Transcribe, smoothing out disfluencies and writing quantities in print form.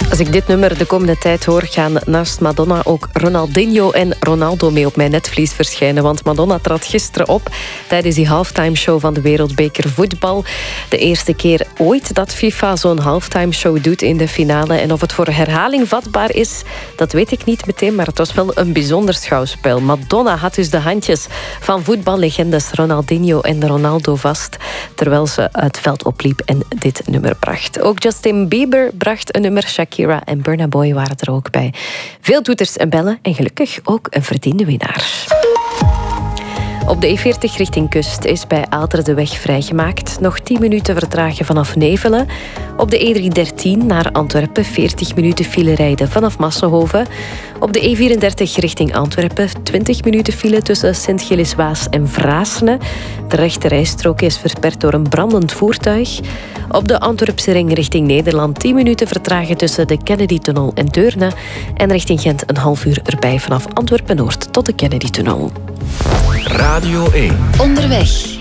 Als ik dit nummer de komende tijd hoor, gaan naast Madonna ook Ronaldinho en Ronaldo mee op mijn netvlies verschijnen. Want Madonna trad gisteren op tijdens die halftime show van de Wereldbeker voetbal. De eerste keer ooit dat FIFA zo'n halftime show doet in de finale. En of het voor herhaling vatbaar is, dat weet ik niet meteen. Maar het was wel een bijzonder schouwspel. Madonna had dus de handjes van voetballegendes Ronaldinho en Ronaldo vast, terwijl ze het veld opliep en dit nummer bracht. Ook Justin Bieber bracht een nummer. Shakira en Burna Boy waren er ook bij. Veel toeters en bellen en gelukkig ook een verdiende winnaar. Op de E40 richting Kust is bij Aalter de weg vrijgemaakt. Nog 10 minuten vertragen vanaf Nevelen. Op de E313 naar Antwerpen 40 minuten file rijden vanaf Massenhoven. Op de E34 richting Antwerpen 20 minuten file tussen Sint-Gilles-Waas en Vraassene. De rechte rijstrook is versperd door een brandend voertuig. Op de Antwerpse ring richting Nederland 10 minuten vertragen tussen de Kennedy-tunnel en Deurne. En richting Gent een half uur erbij vanaf Antwerpen-Noord tot de Kennedy-tunnel. Radio 1. Onderweg.